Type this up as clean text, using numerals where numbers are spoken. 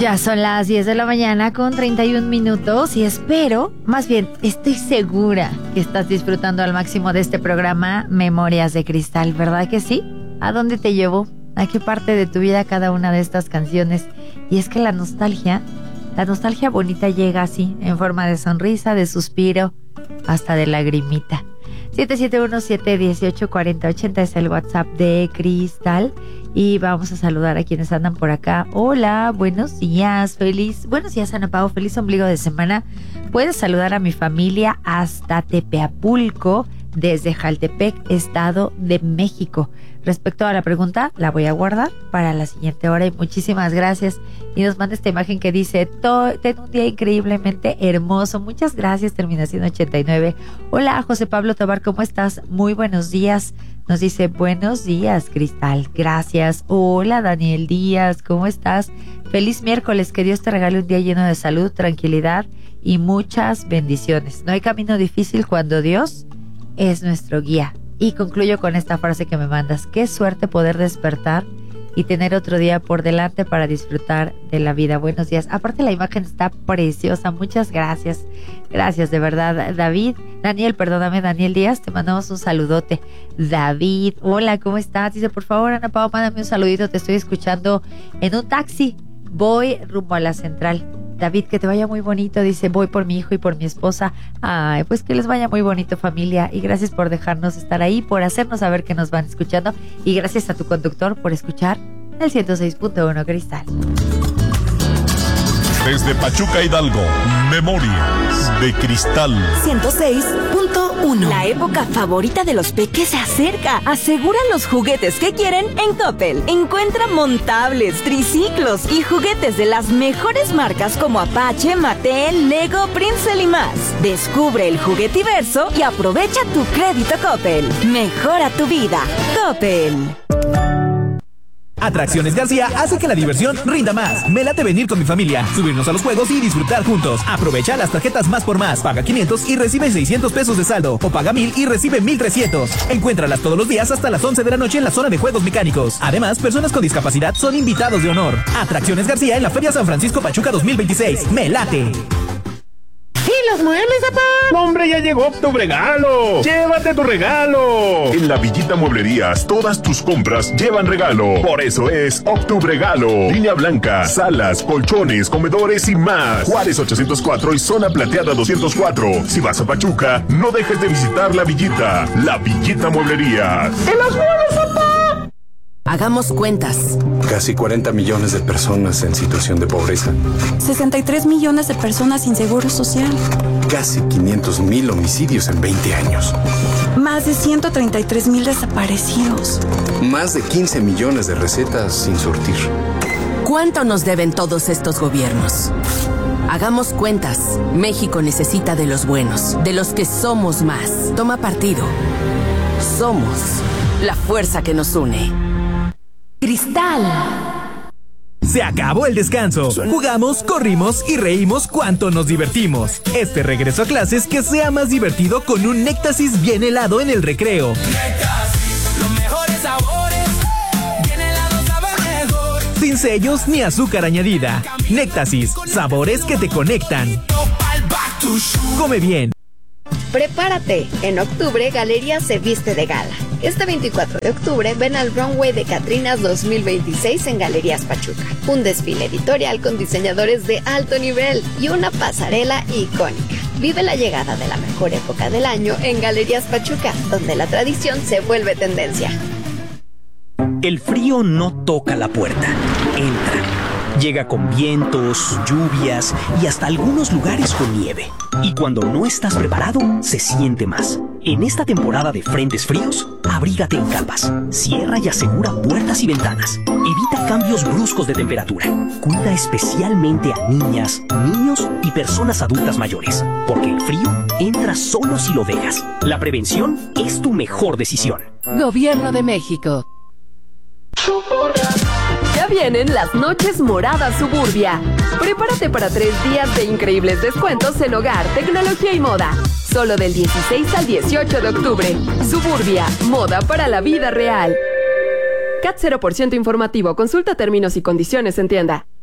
Ya son las 10 de la mañana con 31 minutos y espero, más bien estoy segura que estás disfrutando al máximo de este programa Memorias de Cristal, ¿verdad que sí? ¿A dónde te llevó? ¿A qué parte de tu vida cada una de estas canciones? Y es que la nostalgia bonita llega así, en forma de sonrisa, de suspiro, hasta de lagrimita. 771-718-4080 es el WhatsApp de Cristal. Y vamos a saludar a quienes andan por acá. Hola, buenos días, buenos días, Ana Pao, feliz ombligo de semana. Puedes saludar a mi familia hasta Tepeapulco, desde Jaltepec, Estado de México. Respecto a la pregunta, la voy a guardar para la siguiente hora y muchísimas gracias. Y nos manda esta imagen que dice, ten un día increíblemente hermoso. Muchas gracias, terminación 89. Hola, José Pablo Tobar, ¿cómo estás? Muy buenos días. Nos dice, buenos días, Cristal, gracias. Hola, Daniel Díaz, ¿cómo estás? Feliz miércoles, que Dios te regale un día lleno de salud, tranquilidad y muchas bendiciones. No hay camino difícil cuando Dios es nuestro guía. Y concluyo con esta frase que me mandas. Qué suerte poder despertar y tener otro día por delante para disfrutar de la vida. Buenos días. Aparte la imagen está preciosa. Muchas gracias. Gracias, de verdad. Daniel Díaz, te mandamos un saludote. David, hola, ¿cómo estás? Dice, por favor, Ana Pao, mándame un saludito. Te estoy escuchando en un taxi. Voy rumbo a la central. David, que te vaya muy bonito. Dice, voy por mi hijo y por mi esposa. Ay, pues que les vaya muy bonito, familia. Y gracias por dejarnos estar ahí, por hacernos saber que nos van escuchando. Y gracias a tu conductor por escuchar el 106.1 Cristal. Desde Pachuca, Hidalgo, Memorias de Cristal 106.1. La época favorita de los peques se acerca. Asegura los juguetes que quieren en Coppel. Encuentra montables, triciclos y juguetes de las mejores marcas como Apache, Mattel, Lego, Prince y más. Descubre el juguetiverso y aprovecha tu crédito Coppel. Mejora tu vida. Coppel. Atracciones García hace que la diversión rinda más. Me late venir con mi familia, subirnos a los juegos y disfrutar juntos. Aprovecha las tarjetas Más por Más. Paga 500 y recibe 600 pesos de saldo. O paga 1000 y recibe 1300. Encuéntralas todos los días hasta las 11 de la noche en la zona de juegos mecánicos. Además, personas con discapacidad son invitados de honor. Atracciones García en la Feria San Francisco Pachuca 2026. ¡Me late! ¿Y los muebles, papá? ¡No, hombre, ya llegó Octubregalo! ¡Llévate tu regalo! En la Villita Mueblerías, todas tus compras llevan regalo. Por eso es Octubregalo. Línea blanca, salas, colchones, comedores y más. Juárez 804 y Zona Plateada 204. Si vas a Pachuca, no dejes de visitar la Villita. La Villita Mueblerías. ¡Y los muebles, papá! Hagamos cuentas. Casi 40 millones de personas en situación de pobreza. 63 millones de personas sin seguro social. Casi 500,000 homicidios en 20 años. Más de 133,000 desaparecidos. Más de 15 millones de recetas sin surtir. ¿Cuánto nos deben todos estos gobiernos? Hagamos cuentas. México necesita de los buenos, de los que somos más. Toma partido. Somos la fuerza que nos une. Cristal. Se acabó el descanso. Jugamos, corrimos y reímos cuanto nos divertimos. Este regreso a clases que sea más divertido con un Néctasis bien helado en el recreo. Néctasis, los mejores sabores. Bien helado sabe mejor. Sin sellos ni azúcar añadida. Néctasis, sabores que te conectan. Come bien. Prepárate. En octubre, Galerías se viste de gala. Este 24 de octubre, ven al Runway de Catrinas 2026 en Galerías Pachuca. Un desfile editorial con diseñadores de alto nivel y una pasarela icónica. Vive la llegada de la mejor época del año en Galerías Pachuca, donde la tradición se vuelve tendencia. El frío no toca la puerta, entra. Llega con vientos, lluvias y hasta algunos lugares con nieve. Y cuando no estás preparado, se siente más. En esta temporada de frentes fríos, abrígate en capas. Cierra y asegura puertas y ventanas. Evita cambios bruscos de temperatura. Cuida especialmente a niñas, niños y personas adultas mayores. Porque el frío entra solo si lo dejas. La prevención es tu mejor decisión. Gobierno de México. Ya vienen las noches moradas Suburbia. Prepárate para 3 días de increíbles descuentos en hogar, tecnología y moda. Solo del 16 al 18 de octubre. Suburbia, moda para la vida real. CAT 0% informativo. Consulta términos y condiciones en tienda.